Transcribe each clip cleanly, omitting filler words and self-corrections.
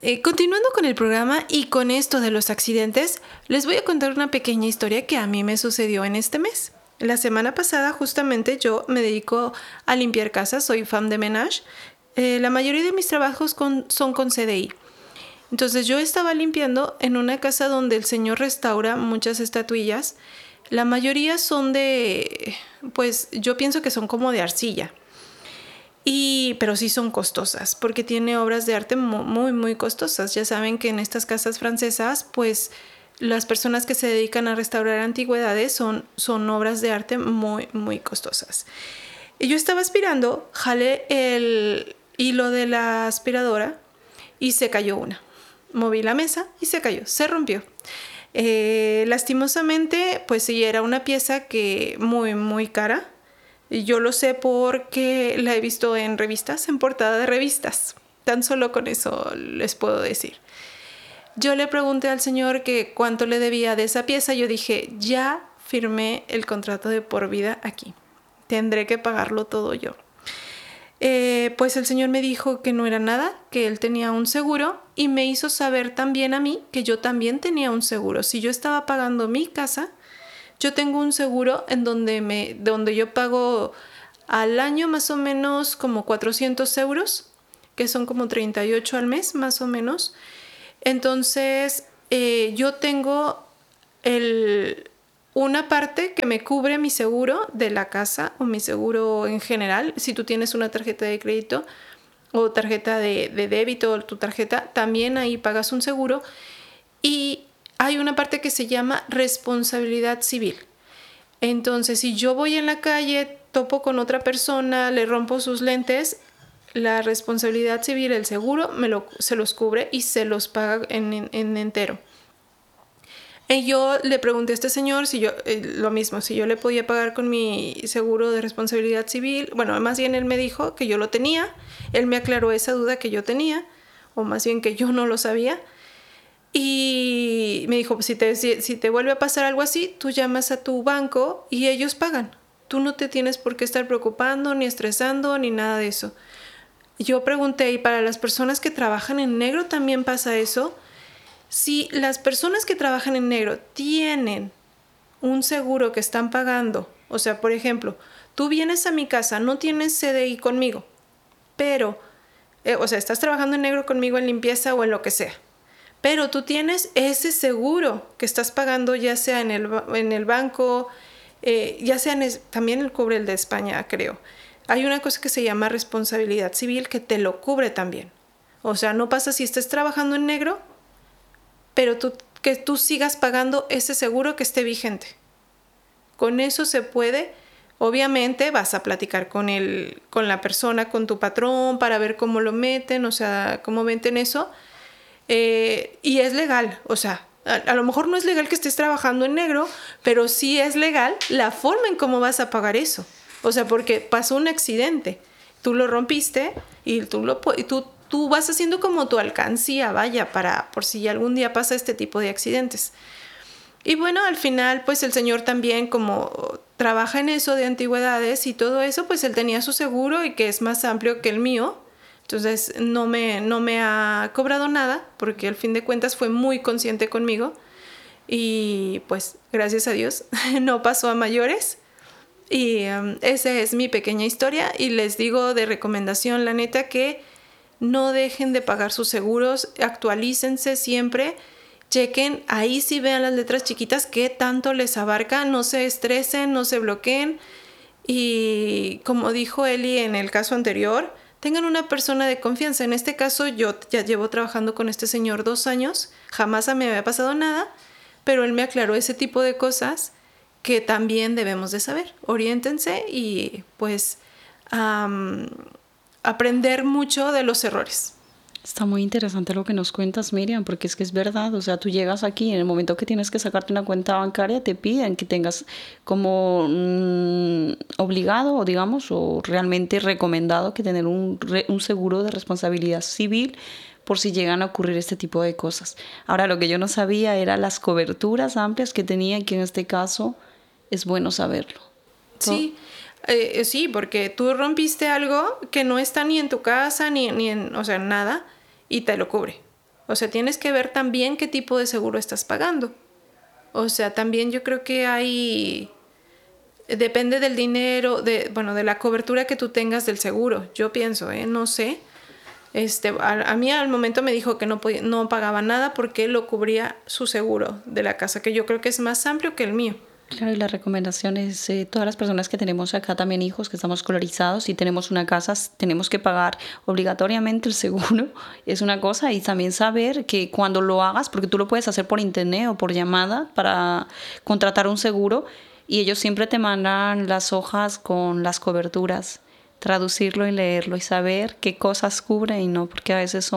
Continuando con el programa y con esto de los accidentes, les voy a contar una pequeña historia que a mí me sucedió en este mes. La semana pasada justamente yo me dedico a limpiar casas, soy femme de ménage. La mayoría de mis trabajos son con CDI. Entonces yo estaba limpiando en una casa donde el señor restaura muchas estatuillas. La mayoría son pues yo pienso que son como de arcilla. Pero sí son costosas, porque tiene obras de arte muy, muy costosas. Ya saben que en estas casas francesas, pues las personas que se dedican a restaurar antigüedades son obras de arte muy, muy costosas. Y yo estaba aspirando, jalé el hilo de la aspiradora y se cayó una. Moví la mesa y se cayó, se rompió. Lastimosamente, pues sí, era una pieza que muy, muy cara. Y yo lo sé porque la he visto en revistas, en portada de revistas. Tan solo con eso les puedo decir. Yo le pregunté al señor que cuánto le debía de esa pieza. Yo dije, ya firmé el contrato de por vida aquí. Tendré que pagarlo todo yo. Pues el señor me dijo que no era nada, que él tenía un seguro y me hizo saber también a mí que yo también tenía un seguro. Si yo estaba pagando mi casa, yo tengo un seguro en donde yo pago al año más o menos como 400 euros, que son como 38 al mes más o menos. Entonces yo tengo una parte que me cubre mi seguro de la casa o mi seguro en general. Si tú tienes una tarjeta de crédito o tarjeta de débito o tu tarjeta, también ahí pagas un seguro. Y hay una parte que se llama responsabilidad civil. Entonces, si yo voy en la calle, topo con otra persona, le rompo sus lentes, la responsabilidad civil, el seguro, se los cubre y se los paga en entero. Y yo le pregunté a este señor si lo mismo, si yo le podía pagar con mi seguro de responsabilidad civil. Bueno, más bien él me dijo que yo lo tenía. Él me aclaró esa duda que yo tenía, o más bien que yo no lo sabía. Y me dijo, pues si te vuelve a pasar algo así, tú llamas a tu banco y ellos pagan. Tú no te tienes por qué estar preocupando, ni estresando, ni nada de eso. Yo pregunté, ¿y para las personas que trabajan en negro también pasa eso? Si las personas que trabajan en negro tienen un seguro que están pagando, o sea, por ejemplo, tú vienes a mi casa, no tienes CDI conmigo, pero, o sea, estás trabajando en negro conmigo en limpieza o en lo que sea, pero tú tienes ese seguro que estás pagando ya sea en el banco, ya sea también el cubre el de España, creo. Hay una cosa que se llama responsabilidad civil que te lo cubre también. O sea, no pasa si estás trabajando en negro, pero que tú sigas pagando ese seguro que esté vigente. Con eso se puede. Obviamente vas a platicar con la persona, con tu patrón, para ver cómo lo meten, o sea, cómo meten eso. Y es legal, o sea, a lo mejor no es legal que estés trabajando en negro, pero sí es legal la forma en cómo vas a pagar eso. O sea, porque pasó un accidente, tú lo rompiste y tú vas haciendo como tu alcancía, vaya, por si algún día pasa este tipo de accidentes. Y bueno, al final, pues el señor también, como trabaja en eso de antigüedades y todo eso, pues él tenía su seguro y que es más amplio que el mío. Entonces no me ha cobrado nada porque al fin de cuentas fue muy consciente conmigo y pues gracias a Dios no pasó a mayores. Y esa es mi pequeña historia y les digo de recomendación, la neta, que no dejen de pagar sus seguros, actualícense siempre, chequen, ahí sí vean las letras chiquitas qué tanto les abarca, no se estresen, no se bloqueen y como dijo Eli en el caso anterior, tengan una persona de confianza. En este caso yo ya llevo trabajando con este señor 2 años, jamás me había pasado nada, pero él me aclaró ese tipo de cosas que también debemos de saber. Oriéntense y pues aprender mucho de los errores. Está muy interesante lo que nos cuentas, Miriam, porque es que es verdad, o sea, tú llegas aquí, en el momento que tienes que sacarte una cuenta bancaria, te piden que tengas como obligado, o digamos, o realmente recomendado que tener un seguro de responsabilidad civil por si llegan a ocurrir este tipo de cosas. Ahora, lo que yo no sabía era las coberturas amplias que tenía y que en este caso es bueno saberlo. Sí, sí, porque tú rompiste algo que no está ni en tu casa, ni en, o sea, nada, y te lo cubre. O sea, tienes que ver también qué tipo de seguro estás pagando. O sea, también yo creo que depende del dinero, de la cobertura que tú tengas del seguro. Yo pienso, no sé. A mí al momento me dijo que no pagaba nada porque lo cubría su seguro de la casa, que yo creo que es más amplio que el mío. Claro, y la recomendación es, todas las personas que tenemos acá también hijos, que estamos escolarizados y tenemos una casa, tenemos que pagar obligatoriamente el seguro, es una cosa, y también saber que cuando lo hagas, porque tú lo puedes hacer por internet o por llamada para contratar un seguro, y ellos siempre te mandan las hojas con las coberturas, traducirlo y leerlo y saber qué cosas cubre y no, porque a veces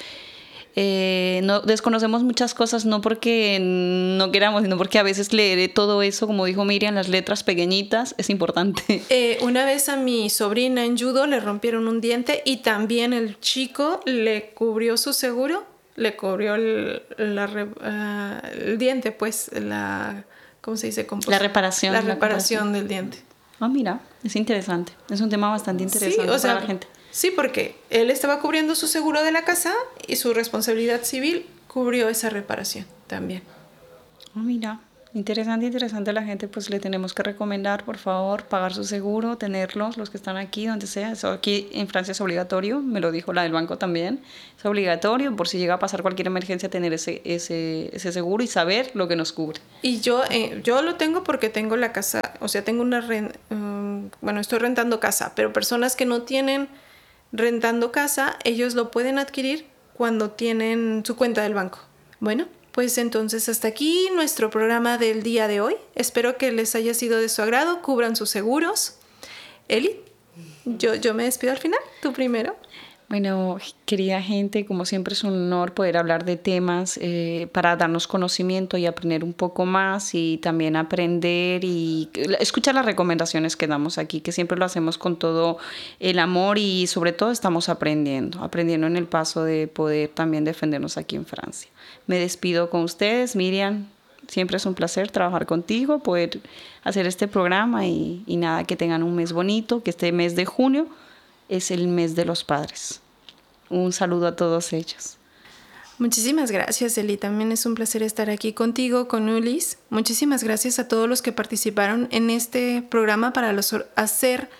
no desconocemos muchas cosas, no porque no queramos, sino porque a veces leer todo eso, como dijo Miriam, las letras pequeñitas, es importante. Una vez a mi sobrina en judo le rompieron un diente y también el chico le cubrió su seguro, le cubrió el diente, pues, ¿cómo se dice? La reparación. La reparación del diente. Mira, es interesante. Es un tema bastante interesante para la gente. Sí, porque él estaba cubriendo su seguro de la casa y su responsabilidad civil cubrió esa reparación también. Mira, interesante. A la gente pues le tenemos que recomendar, por favor, pagar su seguro, tenerlos, los que están aquí, donde sea. Eso aquí en Francia es obligatorio, me lo dijo la del banco también. Es obligatorio, por si llega a pasar cualquier emergencia, tener ese seguro y saber lo que nos cubre. Y yo lo tengo porque tengo la casa, o sea, tengo estoy rentando casa, pero personas que no tienen rentando casa, ellos lo pueden adquirir cuando tienen su cuenta del banco. Bueno, pues entonces hasta aquí nuestro programa del día de hoy. Espero que les haya sido de su agrado, cubran sus seguros. Eli, yo me despido al final, tú primero. Bueno, querida gente, como siempre es un honor poder hablar de temas para darnos conocimiento y aprender un poco más, y también aprender y escuchar las recomendaciones que damos aquí, que siempre lo hacemos con todo el amor y sobre todo estamos aprendiendo en el paso de poder también defendernos aquí en Francia. Me despido con ustedes, Miriam. Siempre es un placer trabajar contigo, poder hacer este programa y nada, que tengan un mes bonito, que este mes de junio es el mes de los padres. Un saludo a todos ellos. Muchísimas gracias, Eli. También es un placer estar aquí contigo, con Ulis. Muchísimas gracias a todos los que participaron en este programa para hacer.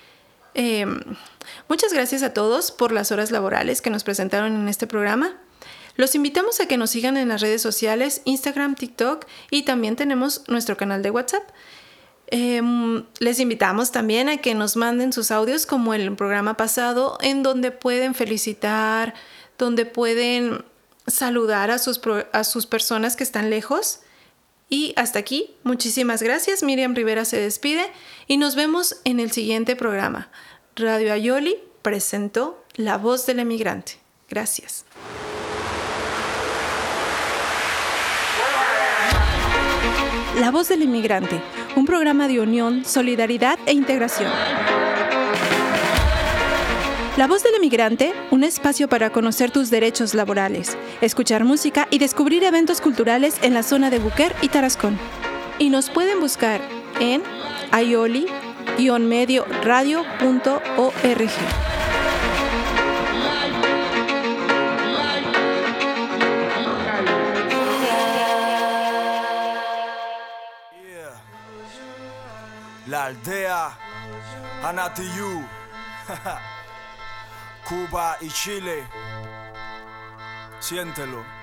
Muchas gracias a todos por las horas laborales que nos presentaron en este programa. Los invitamos a que nos sigan en las redes sociales, Instagram, TikTok, y también tenemos nuestro canal de WhatsApp. Les invitamos también a que nos manden sus audios como el programa pasado, en donde pueden felicitar, donde pueden saludar a sus personas que están lejos. Y hasta aquí, muchísimas gracias. Miriam Rivera se despide y nos vemos en el siguiente programa. Radio Ayoli presentó La Voz del Emigrante. Gracias. La Voz del Inmigrante, un programa de unión, solidaridad e integración. La Voz del Inmigrante, un espacio para conocer tus derechos laborales, escuchar música y descubrir eventos culturales en la zona de Buquer y Tarascón. Y nos pueden buscar en ayoli-medioradio.org. La aldea Anatiyu, Cuba y Chile, siéntelo.